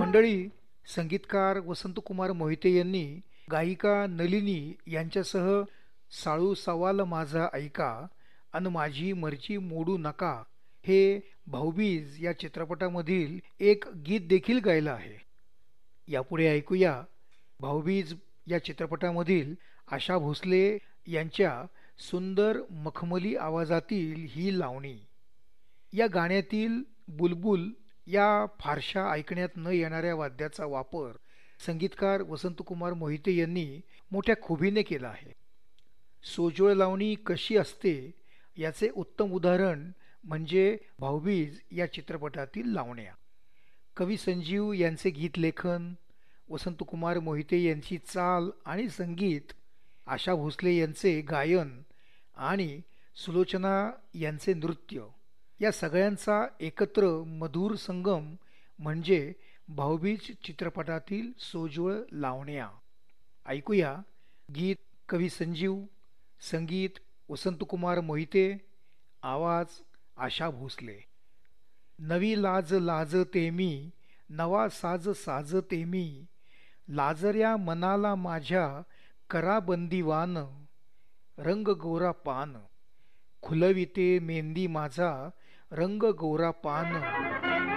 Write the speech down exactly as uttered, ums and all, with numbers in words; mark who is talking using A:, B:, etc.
A: मंडळी, संगीतकार वसंतकुमार मोहिते यांनी गायिका नलिनी यांच्यासह साळू सवाल माझा ऐका अन माझी मर्जी मोडू नका हे भाऊबीज या चित्रपटामधील एक गीत देखील गायलं आहे. यापुढे ऐकूया भाऊबीज या चित्रपटामधील आशा भोसले यांच्या सुंदर मखमली आवाजातील ही लावणी. या गाण्यातील बुलबुल या फारशा ऐकण्यात न येणाऱ्या वाद्याचा वापर संगीतकार वसंतकुमार मोहिते यांनी मोठ्या खुबीने केला आहे. सोज्वळ लावणी कशी असते याचे उत्तम उदाहरण म्हणजे भाऊबीज या चित्रपटातील लावण्या. कवी संजीव यांचे गीतलेखन, वसंतकुमार मोहिते यांची चाल आणि संगीत, आशा भोसले यांचे गायन आणि सुलोचना यांचे नृत्य या सगळ्यांचा एकत्र मधुर संगम म्हणजे भाऊबीज चित्रपटातील सोज्वळ लावण्या. ऐकूया गीत कवी संजीव, संगीत वसंतकुमार मोहिते, आवाज आशा भोसले. नवी लाज लाजते मी, नवा साज साजते मी, लाजऱ्या मनाला माझ्या करा बंदिवान, रंग गोरा पान, खुलविते मेहंदी माझा रंग गोरा पान.